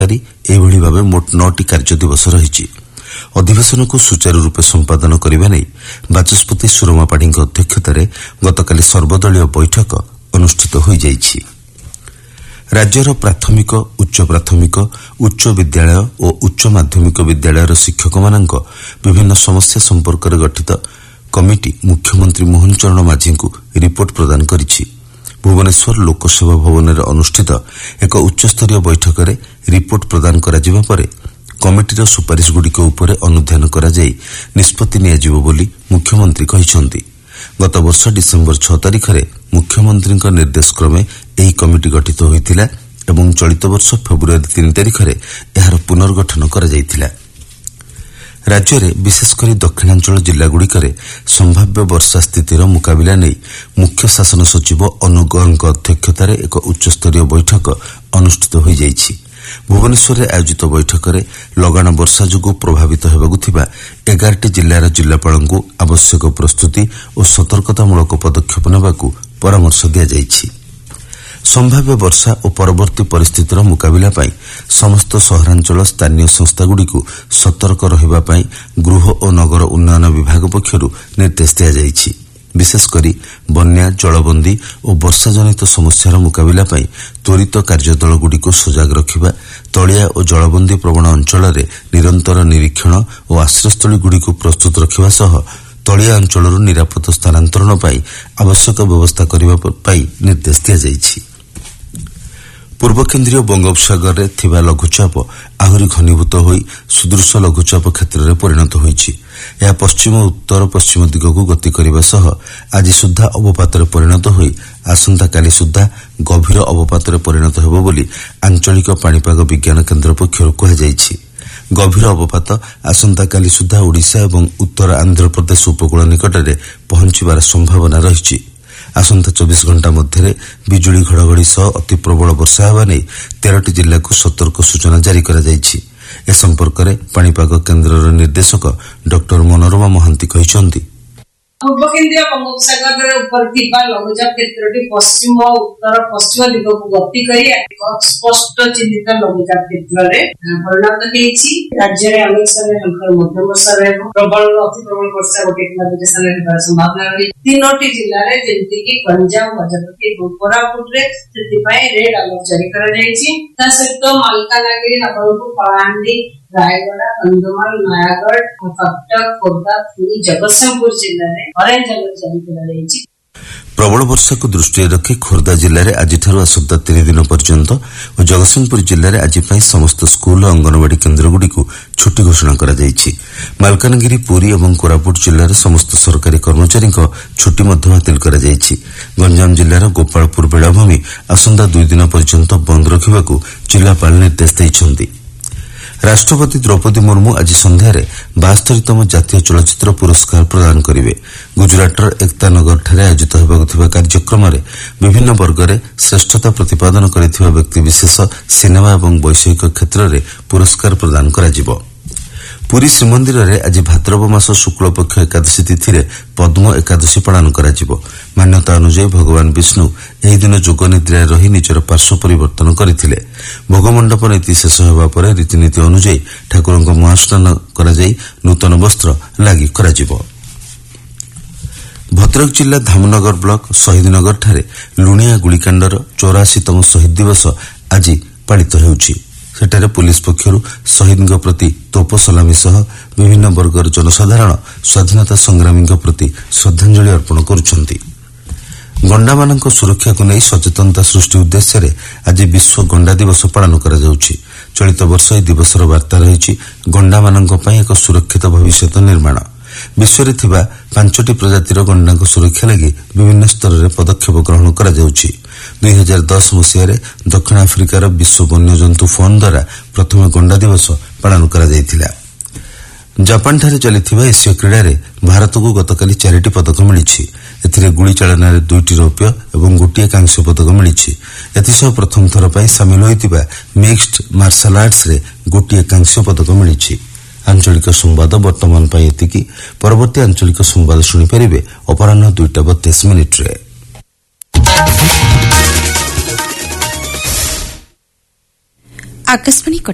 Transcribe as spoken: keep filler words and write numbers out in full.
ପାରି ଏଭଳି ଭାବେ ମୋଟ ନଅଟି କାର୍ଯ୍ୟ ଦିବସ ରହିଛି। ଅଧିବେଶନକୁ ସୁଚାରୁ ରୂପେ ସମ୍ପାଦନ କରିବା ନେଇ ବାଚସ୍ପତି ସୁରମା ପାଢ଼ୀଙ୍କ ଅଧ୍ୟକ୍ଷତାରେ ଗତକାଲି ସର୍ବଦଳୀୟ ବୈଠକ ଅନୁଷ୍ଠିତ ହୋଇଯାଇଛି। ରାଜ୍ୟର ପ୍ରାଥମିକ, ଉଚ୍ଚ ପ୍ରାଥମିକ, ଉଚ୍ଚ ବିଦ୍ୟାଳୟ ଓ ଉଚ୍ଚ ମାଧ୍ୟମିକ ବିଦ୍ୟାଳୟର ଶିକ୍ଷକମାନଙ୍କ ବିଭିନ୍ନ ସମସ୍ୟା ସମ୍ପର୍କରେ ଗଠିତ କମିଟି ମୁଖ୍ୟମନ୍ତ୍ରୀ ମୋହନ ଚରଣ ମାଝୀଙ୍କୁ ରିପୋର୍ଟ ପ୍ରଦାନ କରିଛି। ଭୁବନେଶ୍ୱର ଲୋକସେବା ଭବନରେ ଅନୁଷ୍ଠିତ ଏକ ଉଚ୍ଚସ୍ତରୀୟ ବୈଠକରେ ରିପୋର୍ଟ ପ୍ରଦାନ କରାଯିବା ପରେ କମିଟିର ସୁପାରିଶଗୁଡ଼ିକ ଉପରେ ଅନୁଧ୍ୟାନ କରାଯାଇ ନିଷ୍ପତ୍ତି ନିଆଯିବ ବୋଲି ମୁଖ୍ୟମନ୍ତ୍ରୀ କହିଛନ୍ତି। ଗତବର୍ଷ ଡିସେମ୍ବର ଛଅ ତାରିଖରେ ମୁଖ୍ୟମନ୍ତ୍ରୀଙ୍କ ନିର୍ଦ୍ଦେଶକ୍ରମେ ଏହି କମିଟି ଗଠିତ ହୋଇଥିଲା ଏବଂ ଚଳିତ ବର୍ଷ ଫେବୃୟାରୀ ତିନି ତାରିଖରେ ଏହାର ପୁନର୍ଗଠନ କରାଯାଇଥିଲା। ରାଜ୍ୟରେ ବିଶେଷକରି ଦକ୍ଷିଣାଞ୍ଚଳ ଜିଲ୍ଲାଗୁଡ଼ିକରେ ସମ୍ଭାବ୍ୟ ବର୍ଷା ସ୍ଥିତିର ମୁକାବିଲା ନେଇ ମୁଖ୍ୟ ଶାସନ ସଚିବ ଅନୁପ ଗୌରଙ୍କ ଅଧ୍ୟକ୍ଷତାରେ ଏକ ଉଚ୍ଚସ୍ତରୀୟ ବୈଠକ ଅନୁଷ୍ଠିତ ହୋଇଯାଇଛି। ଭୁବନେଶ୍ୱରରେ ଆୟୋଜିତ ବୈଠକରେ ଲଗାଣ ବର୍ଷା ଯୋଗୁଁ ପ୍ରଭାବିତ ହେବାକୁ ଥିବା ଏଗାରଟି ଜିଲ୍ଲାର ଜିଲ୍ଲାପାଳଙ୍କୁ ଆବଶ୍ୟକ ପ୍ରସ୍ତୁତି ଓ ସତର୍କତାମୂଳକ ପଦକ୍ଷେପ ନେବାକୁ ପରାମର୍ଶ ଦିଆଯାଇଛି। ସମ୍ଭାବ୍ୟ ବର୍ଷା ଓ ପରବର୍ତ୍ତୀ ପରିସ୍ଥିତିର ମୁକାବିଲା ପାଇଁ ସମସ୍ତ ସହରାଞ୍ଚଳ ସ୍ଥାନୀୟ ସଂସ୍ଥାଗୁଡ଼ିକୁ ସତର୍କ ରହିବା ପାଇଁ ଗୃହ ଓ ନଗର ଉନ୍ନୟନ ବିଭାଗ ପକ୍ଷରୁ ନିର୍ଦ୍ଦେଶ ଦିଆଯାଇଛି। ବିଶେଷକରି ବନ୍ୟା, ଜଳବନ୍ଦୀ ଓ ବର୍ଷାଜନିତ ସମସ୍ୟାର ମୁକାବିଲା ପାଇଁ ତ୍ୱରିତ କାର୍ଯ୍ୟଦଳଗୁଡ଼ିକୁ ସଜାଗ ରଖିବା, ତଳିଆ ଓ ଜଳବନ୍ଦୀ ପ୍ରବଣ ଅଞ୍ଚଳରେ ନିରନ୍ତର ନିରୀକ୍ଷଣ ଓ ଆଶ୍ରୟସ୍ଥଳୀଗୁଡ଼ିକୁ ପ୍ରସ୍ତୁତ ରଖିବା ସହ ତଳିଆ ଅଞ୍ଚଳରୁ ନିରାପଦ ସ୍ଥାନାନ୍ତରଣ ପାଇଁ ଆବଶ୍ୟକ ବ୍ୟବସ୍ଥା କରିବା ପାଇଁ ନିର୍ଦ୍ଦେଶ ଦିଆଯାଇଛି। ପୂର୍ବ କେନ୍ଦ୍ରୀୟ ବଙ୍ଗୋପସାଗରରେ ଥିବା ଲଘୁଚାପ ଆହୁରି ଘନୀଭୂତ ହୋଇ ସୁଦୃଶ ଲଘୁଚାପ କ୍ଷେତ୍ରରେ ପରିଣତ ହୋଇଛି। ଏହା ପଶ୍ଚିମ ଓ ଉତ୍ତର ପଶ୍ଚିମ ଦିଗକୁ ଗତି କରିବା ସହ ଆଜି ସୁଦ୍ଧା ଅବପାତରେ ପରିଣତ ହୋଇ ଆସନ୍ତାକାଲି ସୁଦ୍ଧା ଗଭୀର ଅବପାତରେ ପରିଣତ ହେବ ବୋଲି ଆଞ୍ଚଳିକ ପାଣିପାଗ ବିଜ୍ଞାନ କେନ୍ଦ୍ର ପକ୍ଷରୁ କୁହାଯାଇଛି। ଗଭୀର ଅବପାତ ଆସନ୍ତାକାଲି ସୁଦ୍ଧା ଓଡ଼ିଶା ଏବଂ ଉତ୍ତର ଆନ୍ଧ୍ରପ୍ରଦେଶ ଉପକୂଳ ନିକଟରେ ପହଞ୍ଚିବାର ସମ୍ଭାବନା ରହିଛି। ଆସନ୍ତା ଚବିଶ ଘଣ୍ଟା ମଧ୍ୟରେ ବିଜୁଳି ଘଡ଼ଘଡ଼ି ସହ ଅତି ପ୍ରବଳ ବର୍ଷା ହେବା ନେଇ ତେରଟି ଜିଲ୍ଲାକୁ ସତର୍କ ସୂଚନା ଜାରି କରାଯାଇଛି। ଏ ସମ୍ପର୍କରେ ପାଣିପାଗ କେନ୍ଦ୍ରର ନିର୍ଦ୍ଦେଶକ ଡକ୍ଟର ମନୋରମା ମହାନ୍ତି କହିଛନ୍ତି, ପୂର୍ବ କେନ୍ଦ୍ରୀୟ ବଙ୍ଗୋପସାଗର ଉପରେ ଥିବା ଲଘୁଚାପ କ୍ଷେତ୍ରଟି ପଶ୍ଚିମ ଓ ଉତ୍ତର ପଶ୍ଚିମ ଦିଗକୁ ଗତି କରି ଏକ ସ୍ପଷ୍ଟ ଚିହ୍ନିତ ଲଘୁଚାପ କ୍ଷେତ୍ରରେ ପରିଣତ ହୋଇଛି। ରାଜ୍ୟରେ ଅନେକ ସ୍ଥାନରେ ହାଲକା ମଧ୍ୟମ ବର୍ଷା ରହିବ। ପ୍ରବଳରୁ ଅତି ପ୍ରବଳ ବର୍ଷା ଗୋଟେ କିମ୍ବା ଦୁଇଟି ସ୍ଥାନରେ ହେବାର ସମ୍ଭାବନା ରହିଛି। ତିନୋଟି ଜିଲ୍ଲାରେ ଯେମିତିକି ଗଞ୍ଜାମ, ଗଜପତି ଏବଂ କୋରାପୁଟରେ ସେଥିପାଇଁ ରେଡ୍ ଆଲର୍ଟ ଜାରି କରାଯାଇଛି। ତା ସହିତ ମାଲକାନଗିରି, ନବରଙ୍ଗପୁର, କଳାହାଣ୍ଡି, ରାୟଗଡ଼ା, କନ୍ଧମାଳ, ନୟାଗଡ଼, କଟକ, ଖୋର୍ଦ୍ଧା, ପୁରୀ, ଜଗତସିଂହପୁର ଜିଲ୍ଲାରେ ଅରେଞ୍ଜ ଆଲର୍ଟ ଜାରି କରାଯାଇଛି। ପ୍ରବଳ ବର୍ଷାକୁ ଦୃଷ୍ଟିରେ ରଖି ଖୋର୍ଦ୍ଧା ଜିଲ୍ଲାରେ ଆଜିଠାରୁ ଆସନ୍ତା ତିନି ଦିନ ପର୍ଯ୍ୟନ୍ତ ଓ ଜଗତସିଂହପୁର ଜିଲ୍ଲାରେ ଆଜି ପାଇଁ ସମସ୍ତ ସ୍କୁଲ ଓ ଅଙ୍ଗନବାଡି କେନ୍ଦ୍ରଗୁଡ଼ିକୁ ଛୁଟି ଘୋଷଣା କରାଯାଇଛି। ମାଲକାନଗିରି, ପୁରୀ ଏବଂ କୋରାପୁଟ ଜିଲ୍ଲାର ସମସ୍ତ ସରକାରୀ କର୍ମଚାରୀଙ୍କ ଛୁଟି ମଧ୍ୟ ବାତିଲ କରାଯାଇଛି। ଗଞ୍ଜାମ ଜିଲ୍ଲାର ଗୋପାଳପୁର ବେଳାଭୂମି ଆସନ୍ତା ଦୁଇ ଦିନ ପର୍ଯ୍ୟନ୍ତ ବନ୍ଦ ରଖିବାକୁ ଜିଲ୍ଲାପାଳ ନିର୍ଦ୍ଦେଶ ଦେଇଛନ୍ତି। ରାଷ୍ଟ୍ରପତି ଦ୍ରୌପଦୀ ମୁର୍ମୁ ଆଜି ସନ୍ଧ୍ୟାରେ ବାସ୍ତରୀତମ ଜାତୀୟ ଚଳଚ୍ଚିତ୍ର ପୁରସ୍କାର ପ୍ରଦାନ କରିବେ। ଗୁଜରାଟର ଏକତା ନଗରଠାରେ ଆୟୋଜିତ ହେବାକୁ ଥିବା କାର୍ଯ୍ୟକ୍ରମରେ ବିଭିନ୍ନ ବର୍ଗରେ ଶ୍ରେଷ୍ଠତା ପ୍ରତିପାଦନ କରିଥିବା ବ୍ୟକ୍ତିବିଶେଷ, ସିନେମା ଏବଂ ବୈଷୟିକ କ୍ଷେତ୍ରରେ ପୁରସ୍କାର ପ୍ରଦାନ କରାଯିବ। ପୁରୀ ଶ୍ରୀମନ୍ଦିରରେ ଆଜି ଭାଦ୍ରବ ମାସ ଶୁକ୍ଳପକ୍ଷ ଏକାଦଶୀ ତିଥିରେ ପଦ୍ମ ଏକାଦଶୀ ପାଳନ କରାଯିବ। ମାନ୍ୟତା ଅନୁଯାୟୀ ଭଗବାନ ବିଷ୍ଣୁ ଏହି ଦିନ ଯୋଗ ନିଦ୍ରାରେ ରହି ନିଜର ପାର୍ଶ୍ୱ ପରିବର୍ତ୍ତନ କରିଥିଲେ। ଭୋଗମଣ୍ଡପ ନୀତି ଶେଷ ହେବା ପରେ ରୀତିନୀତି ଅନୁଯାୟୀ ଠାକୁରଙ୍କ ମହାସ୍ନାନ କରାଯାଇ ନୂତନ ବସ୍ତ୍ର ଲାଗି କରାଯିବ। ଭଦ୍ରକ ଜିଲ୍ଲା ଧାମନଗର ବ୍ଲକ ଶହୀଦନଗରଠାରେ ଲୁଣିଆ ଗୁଳିକାଣ୍ଡର ଚଉରାଶୀତମ ଶହୀଦ ଦିବସ ଆଜି ପାଳିତ ହେଉଛି। ସେଠାରେ ପୁଲିସ ପକ୍ଷରୁ ଶହୀଦଙ୍କ ପ୍ରତି ତୋପ ସଲାମି ସହ ବିଭିନ୍ନ ବର୍ଗର ଜନସାଧାରଣ ସ୍ୱାଧୀନତା ସଂଗ୍ରାମୀଙ୍କ ପ୍ରତି ଶ୍ରଦ୍ଧାଞ୍ଜଳି ଅର୍ପଣ କରୁଛନ୍ତି। ଗଣ୍ଡାମାନଙ୍କ ସୁରକ୍ଷାକୁ ନେଇ ସଚେତନତା ସୃଷ୍ଟି ଉଦ୍ଦେଶ୍ୟରେ ଆଜି ବିଶ୍ୱ ଗଣ୍ଡା ଦିବସ ପାଳନ କରାଯାଉଛି। ଚଳିତ ବର୍ଷ ଏହି ଦିବସର ବାର୍ତ୍ତା ରହିଛି ଗଣ୍ଡାମାନଙ୍କ ପାଇଁ ଏକ ସୁରକ୍ଷିତ ଭବିଷ୍ୟତ ନିର୍ମାଣ। ବିଶ୍ୱରେ ଥିବା ପାଞ୍ଚଟି ପ୍ରଜାତିର ଗଣ୍ଡାଙ୍କ ସୁରକ୍ଷା ଲାଗି ବିଭିନ୍ନ ସ୍ତରରେ ପଦକ୍ଷେପ ଗ୍ରହଣ କରାଯାଉଛି। ଦୁଇ ହଜାର ଦଶ ମସିହାରେ ଦକ୍ଷିଣ ଆଫ୍ରିକାର ବିଶ୍ୱ ବନ୍ୟଜନ୍ତୁ ଫଣ୍ଡ ଦ୍ୱାରା ପ୍ରଥମେ ଗଣ୍ଡା ଦିବସ ପାଳନ କରାଯାଇଥିଲା। ଜାପାନଠାରେ ଚାଲିଥିବା ଏସୀୟ କ୍ରୀଡ଼ାରେ ଭାରତକୁ ଗତକାଲି ଚାରିଟି ପଦକ ମିଳିଛି। ଏଥିରେ ଗୁଳିଚାଳନାରେ ଦୁଇଟି ରୌପ୍ୟ ଏବଂ ଗୋଟିଏ କାଂସ୍ୟ ପଦକ ମିଳିଛି। ଏଥିସହ ପ୍ରଥମ ଥର ପାଇଁ ସାମିଲ ହୋଇଥିବା ମିକ୍ସଡ ମାର୍ଶାଲ ଆର୍ଟସରେ ଗୋଟିଏ କାଂସ୍ୟ ପଦକ ମିଳିଛି। ଆଞ୍ଚଳିକ ସମ୍ବାଦ ବର୍ତ୍ତମାନ ପାଇଁ ଏତିକି। ପରବର୍ତ୍ତୀ ଆଞ୍ଚଳିକ ସମ୍ବାଦ ଶୁଣିପାରିବେ ଅପରାହ୍ନ ଦୁଇଟା ବତିଶ ମିନିଟ୍ରେ। ଆକାଶବାଣୀ